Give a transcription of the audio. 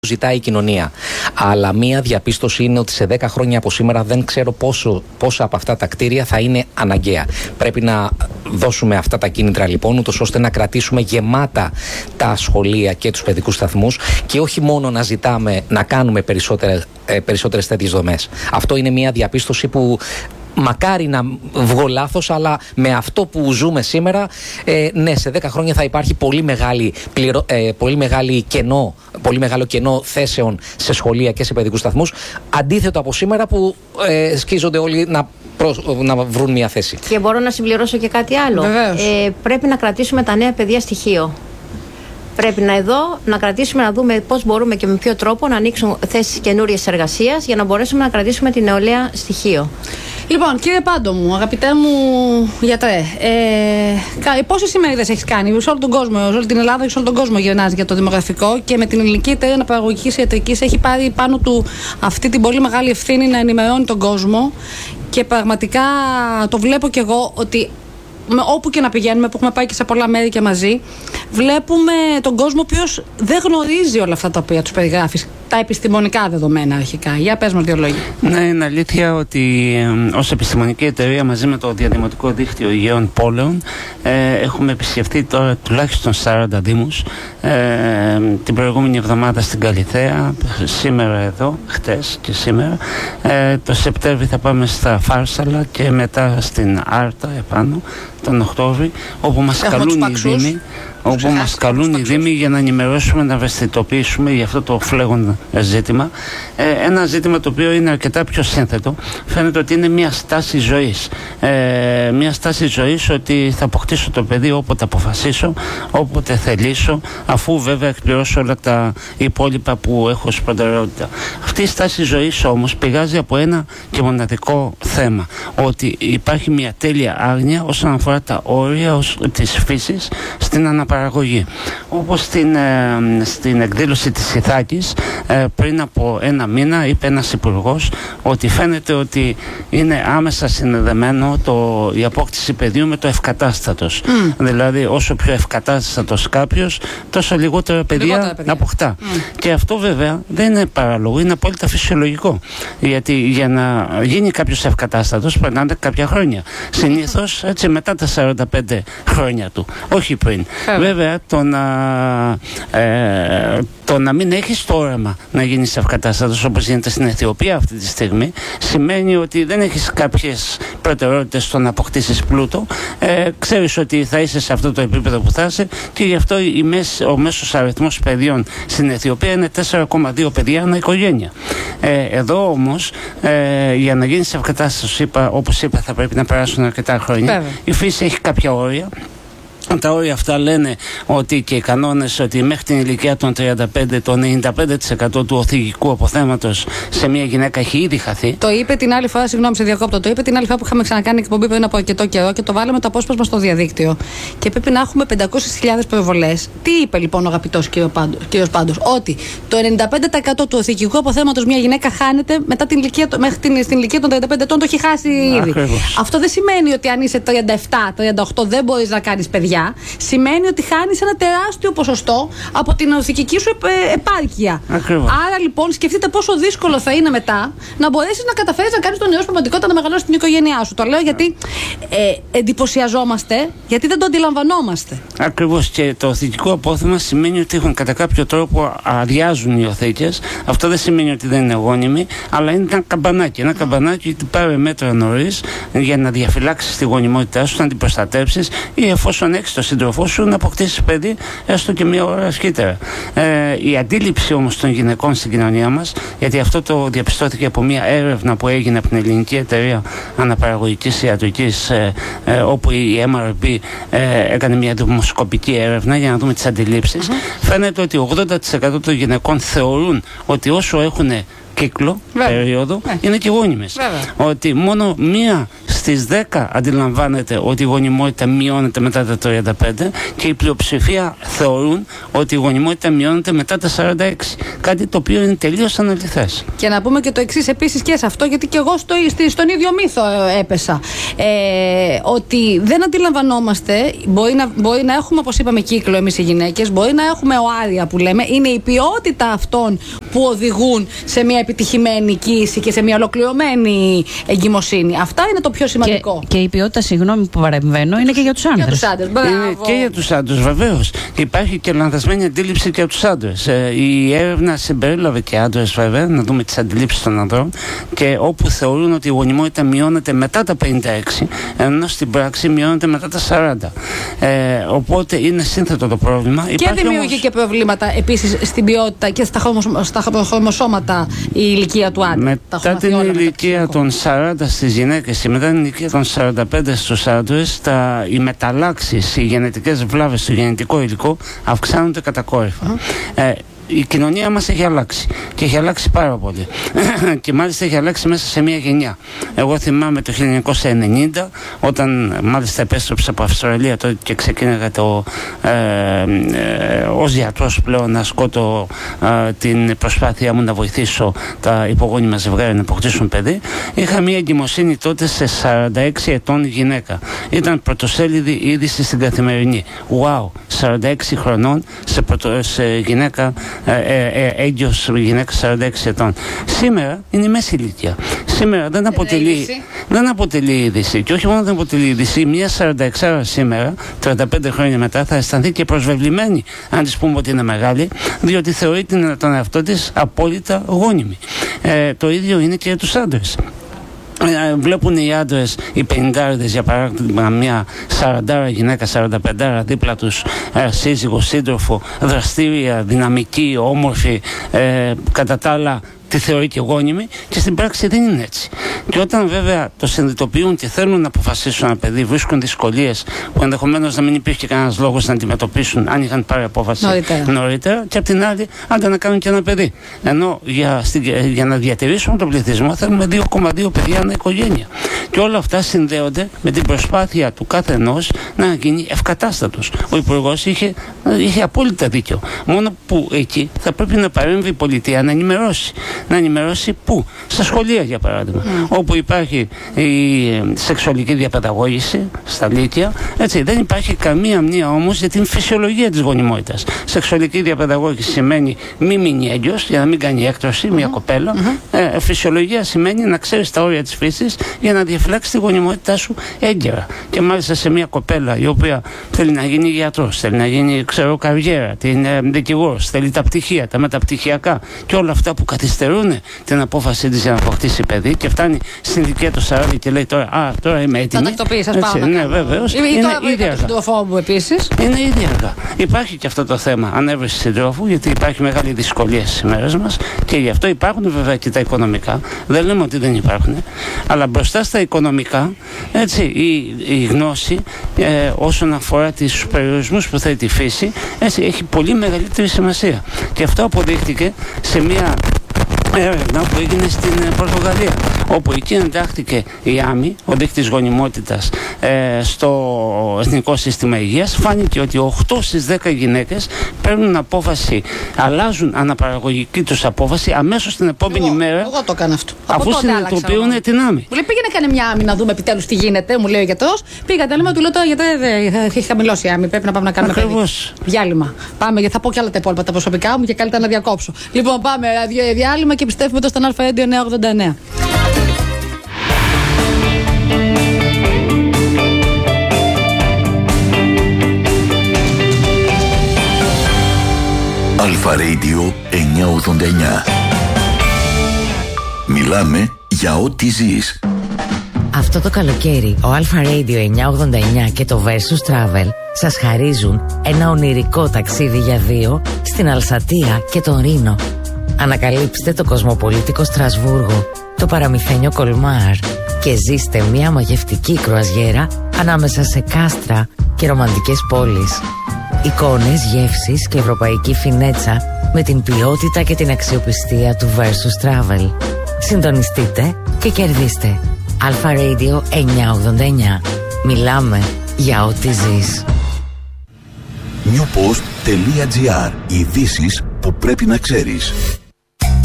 ζητάει η κοινωνία. Αλλά μία διαπίστωση είναι ότι σε 10 χρόνια από σήμερα δεν ξέρω πόσα από αυτά τα κτίρια θα είναι αναγκαία. Πρέπει να δώσουμε αυτά τα κίνητρα λοιπόν, ούτως ώστε να κρατήσουμε γεμάτα τα σχολεία και τους παιδικούς σταθμούς και όχι μόνο να ζητάμε να κάνουμε περισσότερες τέτοιες δομές. Αυτό είναι μία διαπίστωση που μακάρι να βγω λάθος, αλλά με αυτό που ζούμε σήμερα, ναι, σε 10 χρόνια θα υπάρχει πολύ μεγάλο κενό θέσεων σε σχολεία και σε παιδικούς σταθμούς, αντίθετο από σήμερα που σκίζονται όλοι να βρουν μια θέση. Και μπορώ να συμπληρώσω και κάτι άλλο. Πρέπει να κρατήσουμε τα νέα παιδιά στοιχείο. Πρέπει να κρατήσουμε, να δούμε πώς μπορούμε και με ποιο τρόπο να ανοίξουν θέσεις καινούριες εργασίας για να μπορέσουμε να κρατήσουμε την νεολαία στοιχείο. Λοιπόν, κύριε Πάντο μου, αγαπητέ μου γιατρέ, πόσες ημερίδες έχεις κάνει σε όλο τον κόσμο, σε όλη την Ελλάδα και σε όλο τον κόσμο γυρνάς για το δημογραφικό και με την Ελληνική Εταιρεία Αναπαραγωγικής Ιατρικής έχει πάρει πάνω του αυτή την πολύ μεγάλη ευθύνη να ενημερώνει τον κόσμο και πραγματικά το βλέπω κι εγώ ότι όπου και να πηγαίνουμε, που έχουμε πάει και σε πολλά μέρη και μαζί, βλέπουμε τον κόσμο ο οποίος δεν γνωρίζει όλα αυτά τα οποία τους περιγράφεις, τα επιστημονικά δεδομένα αρχικά. Για πες μας δύο λόγια. Ναι, είναι αλήθεια ότι ως επιστημονική εταιρεία μαζί με το Διαδημοτικό Δίκτυο Υγιών Πόλεων έχουμε επισκεφτεί τώρα τουλάχιστον 40 δήμους, την προηγούμενη εβδομάδα στην Καλιθέα, σήμερα εδώ, χτες και σήμερα. Το Σεπτέμβρη θα πάμε στα Φάρσαλα και μετά στην Άρτα επάνω τον Οκτώβρη, όπου μας καλούν οι Δήμοι για να ενημερώσουμε, να ευαισθητοποιήσουμε για αυτό το φλέγον ζήτημα. Ένα ζήτημα το οποίο είναι αρκετά πιο σύνθετο. Φαίνεται ότι είναι μια στάση ζωής. Μια στάση ζωής ότι θα αποκτήσω το παιδί όποτε αποφασίσω, όποτε θελήσω, αφού βέβαια εκπληρώσω όλα τα υπόλοιπα που έχω ως προτεραιότητα. Αυτή η στάση ζωής όμως πηγάζει από ένα και μοναδικό θέμα. Ότι υπάρχει μια τέλεια άγνοια όσον αφορά τα όρια της φύσης στην αναπαραγωγή. Όπως στην εκδήλωση της Ιθάκης πριν από ένα μήνα είπε ένας υπουργός ότι φαίνεται ότι είναι άμεσα συνδεδεμένο η απόκτηση παιδιού με το ευκατάστατος. Δηλαδή όσο πιο ευκατάστατος κάποιος, τόσο λιγότερα παιδιά αποκτά. Και αυτό βέβαια δεν είναι παράλογο, είναι απόλυτα φυσιολογικό. Γιατί για να γίνει κάποιος ευκατάστατος περνάνε κάποια χρόνια. Συνήθως έτσι μετά τα 45 χρόνια του, όχι πριν. Βέβαια το να μην έχεις το όραμα να γίνεις ευκατάστατος όπως γίνεται στην Αιθιοπία αυτή τη στιγμή σημαίνει ότι δεν έχεις κάποιες προτεραιότητες στο να αποκτήσεις πλούτο. Ξέρεις ότι θα είσαι σε αυτό το επίπεδο που θα είσαι και γι' αυτό ο μέσος αριθμός παιδιών στην Αιθιοπία είναι 4,2 παιδιά ανά οικογένεια. Εδώ όμως για να γίνεις ευκατάστατος, όπως είπα, θα πρέπει να περάσουν αρκετά χρόνια. Η φύση έχει κάποια όρια. Τα όρια αυτά λένε ότι και οι κανόνες ότι μέχρι την ηλικία των 35 το 95% του οθυγικού αποθέματος σε μια γυναίκα έχει ήδη χαθεί. Το είπε την άλλη φορά, συγγνώμη σε διακόπτω, το είπε την άλλη φορά που είχαμε ξανακάνει εκπομπή πριν από αρκετό καιρό και το βάλαμε το απόσπασμα στο διαδίκτυο. Και πρέπει να έχουμε 500.000 προβολές. Τι είπε λοιπόν ο αγαπητός κύριος Πάντος? Ότι το 95% του οθυγικού αποθέματος μια γυναίκα χάνεται μετά στην ηλικία των 35 ετών, το έχει χάσει ήδη. Αυτό δεν σημαίνει ότι αν είσαι 37-38 δεν μπορείς να κάνεις παιδιά. Σημαίνει ότι χάνεις ένα τεράστιο ποσοστό από την οθυγική σου επάρκεια. Άρα λοιπόν σκεφτείτε πόσο δύσκολο θα είναι μετά να μπορέσεις να καταφέρεις να κάνεις τον νέο πραγματικότητα, να μεγαλώσεις την οικογένειά σου. Το λέω γιατί εντυπωσιαζόμαστε, γιατί δεν το αντιλαμβανόμαστε. Ακριβώς, και το οθυγικό απόθεμα σημαίνει ότι έχουν κατά κάποιο τρόπο αδειάζουν οι οθήκες. Αυτό δεν σημαίνει ότι δεν είναι γόνιμοι, αλλά είναι ένα καμπανάκι. Ένα καμπανάκι ότι πάρε μέτρα νωρίς για να διαφυλάξεις τη γονιμότητά σου, να την προστατέψεις ή εφόσον έχεις το σύντροφό σου να αποκτήσεις παιδί έστω και μια ώρα αρχίτερα. Η αντίληψη όμως των γυναικών στην κοινωνία μας, γιατί αυτό το διαπιστώθηκε από μια έρευνα που έγινε από την Ελληνική Εταιρεία Αναπαραγωγικής Ιατρικής, όπου η MRB έκανε μια δημοσκοπική έρευνα για να δούμε τις αντιλήψεις. Φαίνεται ότι 80% των γυναικών θεωρούν ότι όσο έχουν κύκλο, περίοδο, είναι και γόνιμες. Ότι μόνο μία στις 10 αντιλαμβάνεται ότι η γονιμότητα μειώνεται μετά τα 35 και η πλειοψηφία θεωρούν ότι η γονιμότητα μειώνεται μετά τα 46. Κάτι το οποίο είναι τελείως αναλυθές. Και να πούμε και το εξής επίσης και σε αυτό, γιατί και εγώ στον ίδιο μύθο έπεσα. Ότι δεν αντιλαμβανόμαστε, μπορεί να έχουμε, όπως είπαμε, κύκλο εμείς οι γυναίκες, μπορεί να έχουμε οάρια που λέμε, είναι η ποιότητα αυτών που οδηγούν σε μια επιτυχημένη κοίηση και σε μια ολοκληρωμένη εγκυμοσύνη. Αυτά είναι το πιο σημαντικό. Και η ποιότητα, συγγνώμη που παρεμβαίνω, είναι και για τους άντρες. Είναι και για τους άντρες, βεβαίως. Υπάρχει και λανθασμένη αντίληψη και για τους άντρες. Η έρευνα συμπερίλαβε και άντρες, βέβαια, να δούμε τις αντιλήψεις των ανδρών, και όπου θεωρούν ότι η γονιμότητα μειώνεται μετά τα 56, ενώ στην πράξη μειώνεται μετά τα 40. Οπότε είναι σύνθετο το πρόβλημα. Και δημιουργεί και προβλήματα επίσης στην ποιότητα και στα χρωμοσώματα η ηλικία του άντρα. Μετά την ηλικία των 40 στις γυναίκες και μετά την ηλικία των 45 στους άντρες, οι μεταλλάξεις, οι γενετικές βλάβες στο γενετικό υλικό αυξάνονται κατακόρυφα. Η κοινωνία μας έχει αλλάξει και έχει αλλάξει πάρα πολύ και μάλιστα έχει αλλάξει μέσα σε μια γενιά. Εγώ θυμάμαι το 1990, όταν μάλιστα επέστρεψα από Αυστραλία τότε και ξεκίνησα ως γιατρός πλέον να ασκώ την προσπάθειά μου να βοηθήσω τα υπογόνιμα ζευγάρια να αποκτήσουν παιδί. Είχα μια εγκυμοσύνη τότε σε 46 ετών γυναίκα. Ήταν πρωτοσέλιδη είδηση στην Καθημερινή. Wow, 46 χρονών σε γυναίκα, έγκυος γυναίκα 46 ετών. Σήμερα είναι η μέση ηλικία. Σήμερα δεν αποτελεί είδηση. Και όχι μόνο δεν αποτελεί είδηση, μια 46 σήμερα, 35 χρόνια μετά, θα αισθανθεί και προσβεβλημένη αν της πούμε ότι είναι μεγάλη, διότι θεωρεί τον εαυτό της απόλυτα γόνιμη. Το ίδιο είναι και για τους άντρες. Βλέπουν οι άντρες, οι 50'ρδες για παράδειγμα, μια 40'ρα γυναίκα, 45'ρα δίπλα τους, σύζυγο, σύντροφο, δραστήρια, δυναμική, όμορφη, κατά τα άλλα τη θεωρεί και γόνιμη, και στην πράξη δεν είναι έτσι. Και όταν βέβαια το συνειδητοποιούν και θέλουν να αποφασίσουν ένα παιδί, βρίσκουν δυσκολίες που ενδεχομένως να μην υπήρχε κανένας λόγος να αντιμετωπίσουν αν είχαν πάρει απόφαση νωρίτερα, και απ' την άλλη άντε να κάνουν και ένα παιδί. Ενώ για να διατηρήσουμε τον πληθυσμό θέλουμε 2,2 παιδιά ανά οικογένεια. Και όλα αυτά συνδέονται με την προσπάθεια του κάθε ενός να γίνει ευκατάστατος. Ο Υπουργός είχε απόλυτα δίκιο. Μόνο που εκεί θα πρέπει να παρέμβει η πολιτεία να ενημερώσει. Να ενημερώσει πού? Στα σχολεία, για παράδειγμα. Όπου υπάρχει η σεξουαλική διαπαιδαγώγηση, στα λύκεια. Έτσι, δεν υπάρχει καμία μνήμα όμως για την φυσιολογία της γονιμότητας. Σεξουαλική διαπαιδαγώγηση σημαίνει μη μείνει έγκυος, για να μην κάνει έκτρωση, μια κοπέλα. Φυσιολογία σημαίνει να ξέρεις τα όρια της φύσης για να διαφυλάξεις τη γονιμότητά σου έγκαιρα. Και μάλιστα σε μια κοπέλα η οποία θέλει να γίνει γιατρός, θέλει να γίνει καριέρα, την δικηγόρος, θέλει τα πτυχία, τα μεταπτυχιακά και όλα αυτά που καθυστερούν την απόφαση της για να αποκτήσει παιδί, και φτάνει στην ηλικία του 40 και λέει τώρα είμαι έτοιμη. Θα τακτοποιήσεις, ας πάμε. Ναι, βεβαίως. Είναι ήδη αργά. Επίσης. Είναι ήδη αργά. Υπάρχει και αυτό το θέμα ανέβρεση συντρόφου, γιατί υπάρχει μεγάλη δυσκολία στις ημέρες μας, και γι' αυτό υπάρχουν βέβαια και τα οικονομικά. Δεν λέμε ότι δεν υπάρχουν. Αλλά μπροστά στα οικονομικά, έτσι, η γνώση όσον αφορά τους περιορισμούς που θέτει η φύση, έτσι, έχει πολύ μεγαλύτερη σημασία. Και αυτό αποδείχτηκε σε μια έρευνα που έγινε στην Πορτογαλία, όπου εκεί εντάχθηκε η ΆΜΗ, ο δείκτης γονιμότητας, στο Εθνικό Σύστημα Υγείας. Φάνηκε ότι 8 στις 10 γυναίκες παίρνουν απόφαση, αλλάζουν αναπαραγωγική τους απόφαση αμέσως την επόμενη μέρα. Εγώ το έκανα αυτό. Αφού συνειδητοποιούν την ΆΜΗ. Μου λέει πήγαινε κάνε μια ΆΜΗ να δούμε επιτέλους τι γίνεται, μου λέει ο γιατρός. Πήγα τέλημα, του λέω τώρα γιατί έχει χαμηλώσει η ΆΜΗ, πρέπει να πάμε να κάνουμε διάλειμμα. Πάμε, γιατί θα πω και άλλα τα υπόλοιπα τα προσωπικά μου και καλύτερα να διακόψω. Λοιπόν, πάμε διάλειμμα και πιστεύουμε το στον Α Radio 989. Αλφα Radio 989. Μιλάμε για ό,τι ζεις. Αυτό το καλοκαίρι ο Αλφα Radio 989 και το Versus Travel σας χαρίζουν ένα ονειρικό ταξίδι για δύο στην Αλσατία και τον Ρήνο. Ανακαλύψτε το κοσμοπολίτικο Στρασβούργο, το παραμυθένιο Κολμάρ και ζήστε μια μαγευτική κρουαζιέρα ανάμεσα σε κάστρα και ρομαντικές πόλεις. Εικόνες, γεύσεις και ευρωπαϊκή φινέτσα με την ποιότητα και την αξιοπιστία του Versus Travel. Συντονιστείτε και κερδίστε. Alpha Radio 989. Μιλάμε για ό,τι ζεις. newpost.gr. Ειδήσεις που πρέπει να ξέρεις.